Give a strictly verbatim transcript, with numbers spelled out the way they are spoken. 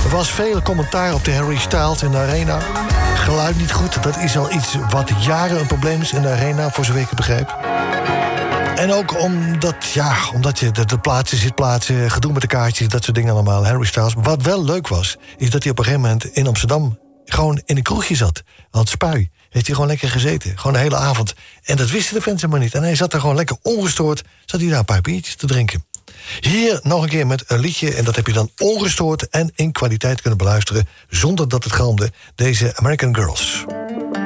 Er was veel commentaar op de Harry Styles in de arena. Geluid niet goed, dat is al iets wat jaren een probleem is in de arena, voor zover ik het begrijp. En ook omdat, ja, omdat je de, de plaatsen, zitplaatsen, gedoe met de kaartjes, dat soort dingen allemaal. Harry Styles. Wat wel leuk was, is dat hij op een gegeven moment in Amsterdam gewoon in een kroegje zat. Aan het Spui. Heeft hij gewoon lekker gezeten. Gewoon de hele avond. En dat wisten de fans helemaal niet. En hij zat daar gewoon lekker ongestoord. Zat hij daar een paar biertjes te drinken. Hier nog een keer met een liedje. En dat heb je dan ongestoord en in kwaliteit kunnen beluisteren. Zonder dat het galmde. Deze American Girls.